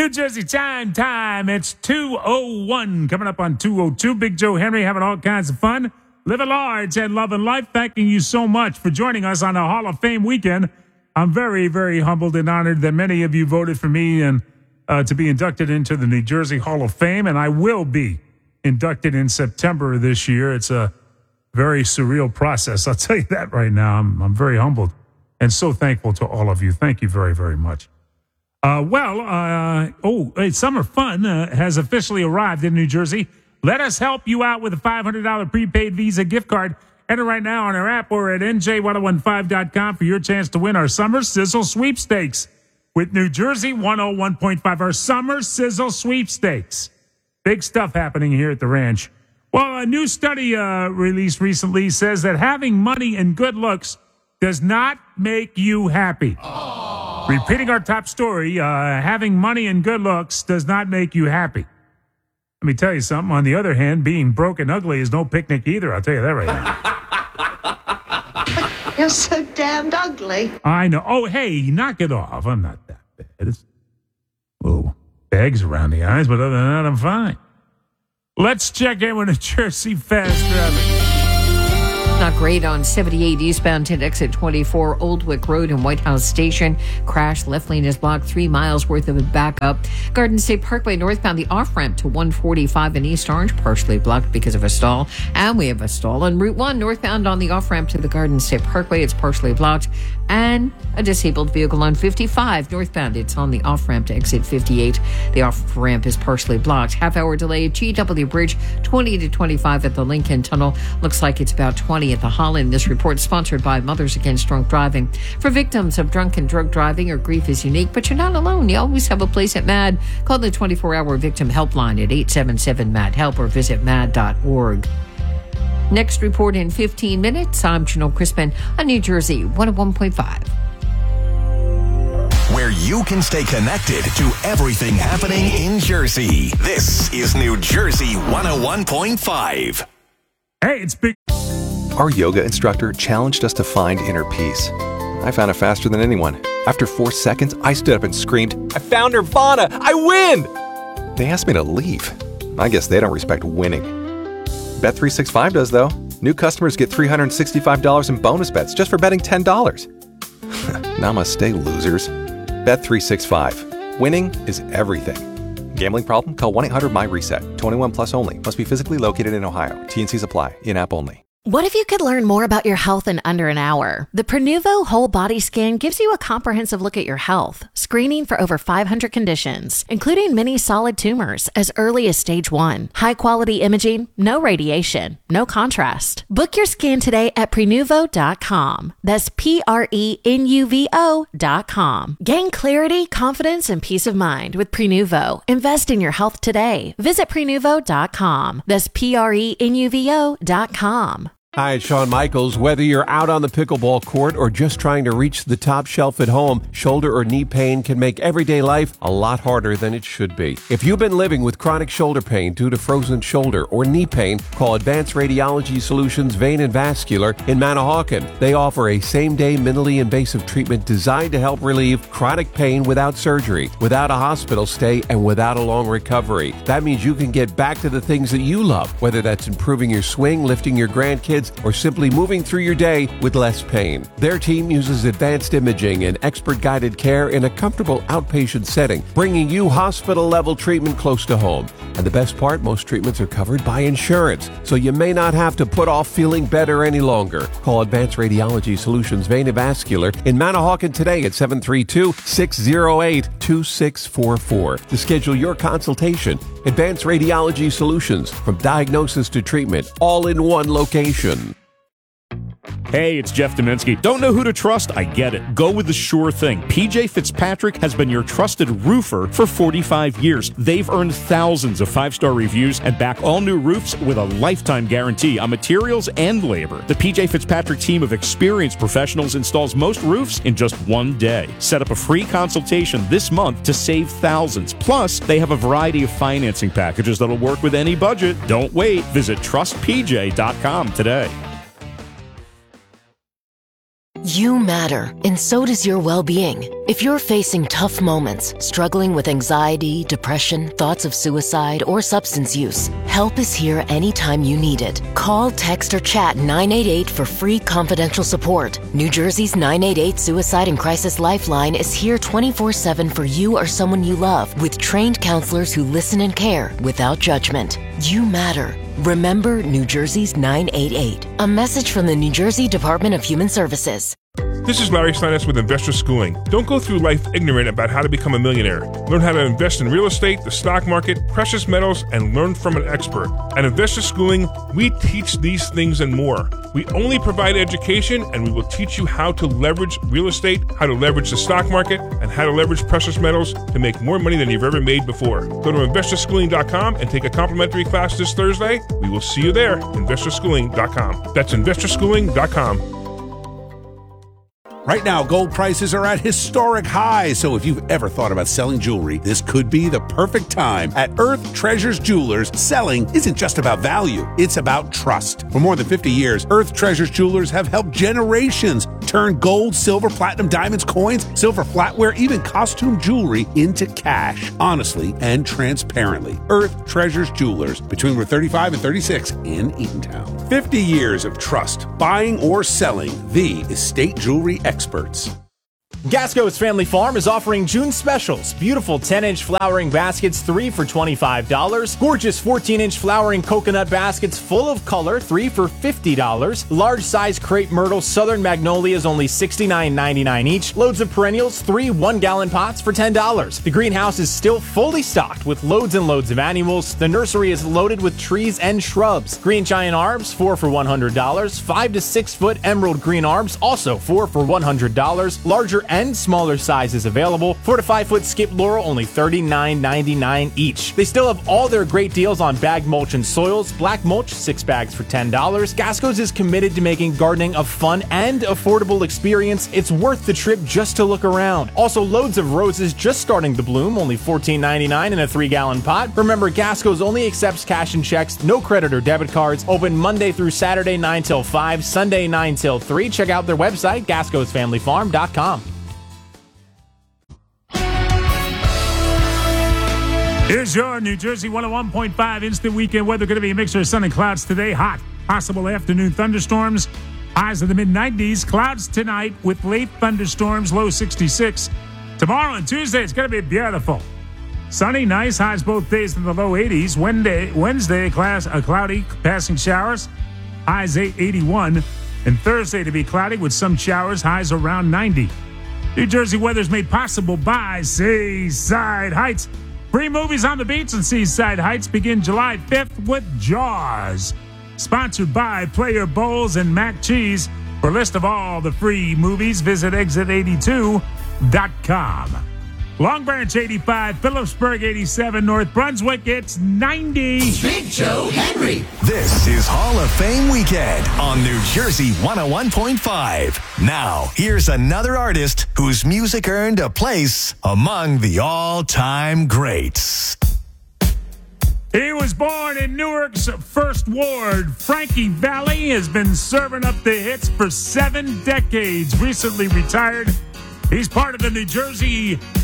New Jersey time. It's 2:01. Coming up on 2:02. Big Joe Henry having all kinds of fun. Living large and loving life. Thanking you so much for joining us on the Hall of Fame weekend. I'm very, very humbled and honored that many of you voted for me and to be inducted into the New Jersey Hall of Fame, and I will be inducted in September this year. It's a very surreal process. I'll tell you that right now. I'm very humbled and so thankful to all of you. Thank you very, very much. Summer fun has officially arrived in New Jersey. Let us help you out with a $500 prepaid Visa gift card. Enter right now on our app or at NJ1015.com for your chance to win our Summer Sizzle Sweepstakes with New Jersey 101.5. Our Summer Sizzle Sweepstakes. Big stuff happening here at the ranch. Well, a new study released recently says that having money and good looks does not make you happy. Repeating our top story, having money and good looks does not make you happy. Let me tell you something. On the other hand, being broke and ugly is no picnic either. I'll tell you that right now. You're so damned ugly. I know. Oh, hey, knock it off. I'm not that bad. It's little bags around the eyes, but other than that, I'm fine. Let's check in with a Jersey Fast Traffic. Not great on 78 eastbound at exit 24 Oldwick Road and White House Station. Crash, left lane is blocked, 3 miles worth of a backup. Garden State Parkway northbound, the off-ramp to 145 in East Orange, partially blocked because of a stall. And we have a stall on Route 1 northbound on the off-ramp to the Garden State Parkway. It's partially blocked. And a disabled vehicle on 55 northbound. It's on the off-ramp to exit 58. The off-ramp is partially blocked. Half-hour delay at GW Bridge, 20 to 25 at the Lincoln Tunnel. Looks like it's about 20 at the Holland. This report is sponsored by Mothers Against Drunk Driving. For victims of drunk and drug driving, your grief is unique, but you're not alone. You always have a place at MAD. Call the 24-hour victim helpline at 877-MAD-HELP or visit mad.org. Next report in 15 minutes. I'm Janelle Crispin on New Jersey 101.5. Where you can stay connected to everything happening in Jersey. This is New Jersey 101.5. Hey, it's Big. Our yoga instructor challenged us to find inner peace. I found it faster than anyone. After 4 seconds, I stood up and screamed, "I found Nirvana! I win!" They asked me to leave. I guess they don't respect winning. Bet365 does, though. New customers get $365 in bonus bets just for betting $10. Namaste, losers. Bet365. Winning is everything. Gambling problem? Call 1-800-MY-RESET. 21 plus only. Must be physically located in Ohio. T&Cs apply. In-app only. What if you could learn more about your health in under an hour? The Prenuvo Whole Body Scan gives you a comprehensive look at your health, screening for over 500 conditions, including many solid tumors as early as stage 1. High-quality imaging, no radiation, no contrast. Book your scan today at Prenuvo.com. That's Prenuvo.com. Gain clarity, confidence, and peace of mind with Prenuvo. Invest in your health today. Visit Prenuvo.com. That's Prenuvo.com. Hi, it's Shawn Michaels. Whether you're out on the pickleball court or just trying to reach the top shelf at home, shoulder or knee pain can make everyday life a lot harder than it should be. If you've been living with chronic shoulder pain due to frozen shoulder or knee pain, call Advanced Radiology Solutions Vein and Vascular in Manahawkin. They offer a same-day minimally invasive treatment designed to help relieve chronic pain without surgery, without a hospital stay, and without a long recovery. That means you can get back to the things that you love, whether that's improving your swing, lifting your grandkids, or simply moving through your day with less pain. Their team uses advanced imaging and expert-guided care in a comfortable outpatient setting, bringing you hospital-level treatment close to home. And the best part, most treatments are covered by insurance, so you may not have to put off feeling better any longer. Call Advanced Radiology Solutions Vein and Vascular in Manahawkin today at 732-608-2644 to schedule your consultation. Advanced Radiology Solutions, from diagnosis to treatment, all in one location. Hey, it's Jeff Dominski. Don't know who to trust? I get it. Go with the sure thing. PJ Fitzpatrick has been your trusted roofer for 45 years. They've earned thousands of 5-star reviews and back all new roofs with a lifetime guarantee on materials and labor. The PJ Fitzpatrick team of experienced professionals installs most roofs in just one day. Set up a free consultation this month to save thousands. Plus, they have a variety of financing packages that'll work with any budget. Don't wait. Visit trustpj.com today. You matter, and so does your well-being. If you're facing tough moments, struggling with anxiety, depression, thoughts of suicide, or substance use, help is here anytime you need it. Call, text, or chat 988 for free confidential support. New Jersey's 988 Suicide and Crisis Lifeline is here 24/7 for you or someone you love, with trained counselors who listen and care without judgment. You matter. Remember New Jersey's 988. A message from the New Jersey Department of Human Services. This is Larry Steinitz with Investor Schooling. Don't go through life ignorant about how to become a millionaire. Learn how to invest in real estate, the stock market, precious metals, and learn from an expert. At Investor Schooling, we teach these things and more. We only provide education, and we will teach you how to leverage real estate, how to leverage the stock market, and how to leverage precious metals to make more money than you've ever made before. Go to investorschooling.com and take a complimentary class this Thursday. We will see you there, investorschooling.com. That's investorschooling.com. Right now, gold prices are at historic highs, so if you've ever thought about selling jewelry, this could be the perfect time. At Earth Treasures Jewelers, selling isn't just about value, it's about trust. For more than 50 years, Earth Treasures Jewelers have helped generations turn gold, silver, platinum, diamonds, coins, silver flatware, even costume jewelry into cash, honestly and transparently. Earth Treasures Jewelers, between Route 35 and 36 in Eatontown. 50 years of trust, buying or selling, the estate jewelry experts. Gasco's Family Farm is offering June specials. Beautiful 10-inch flowering baskets, 3 for $25. Gorgeous 14-inch flowering coconut baskets full of color, 3 for $50. Large size crepe myrtle southern magnolias, only $69.99 each. Loads of perennials, 3 1-gallon pots for $10. The greenhouse is still fully stocked with loads and loads of annuals. The nursery is loaded with trees and shrubs. Green giant arbs, 4 for $100. 5 to 6 foot emerald green arbs, also 4 for $100. Larger and smaller sizes available. 4 to 5 foot skip laurel, only $39.99 each. They still have all their great deals on bag mulch and soils. Black mulch, 6 bags for $10. Gasco's is committed to making gardening a fun and affordable experience. It's worth the trip just to look around. Also, loads of roses just starting to bloom, only $14.99 in a 3-gallon pot. Remember, Gasco's only accepts cash and checks, no credit or debit cards. Open Monday through Saturday 9 till 5, Sunday 9 till 3. Check out their website, gascosfamilyfarm.com. Here's your New Jersey 101.5 instant weekend weather. Going to be a mixture of sun and clouds today. Hot. Possible afternoon thunderstorms. Highs in the mid-90s. Clouds tonight with late thunderstorms. Low 66. Tomorrow and Tuesday, it's going to be beautiful. Sunny, nice. Highs both days in the low 80s. Wednesday, cloudy, passing showers. Highs 81. And Thursday to be cloudy with some showers. Highs around 90. New Jersey weather's made possible by Seaside Heights. Free movies on the beach in Seaside Heights begin July 5th with Jaws. Sponsored by Player Bowls and Mac Cheese. For a list of all the free movies, visit exit82.com. Long Branch 85, Phillipsburg 87, North Brunswick, it's 90. Big Joe Henry. This is Hall of Fame weekend on New Jersey 101.5. Now, here's another artist whose music earned a place among the all-time greats. He was born in Newark's First Ward. Frankie Valli has been serving up the hits for 7 decades. Recently retired. He's part of the New Jersey